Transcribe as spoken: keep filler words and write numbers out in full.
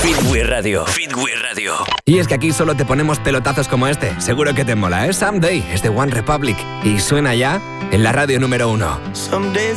Fitwi Radio. Fitwi Radio. Y es que aquí solo te ponemos pelotazos como este. Seguro que te mola, ¿eh? Someday es de One Republic y suena ya en la radio número uno. Some days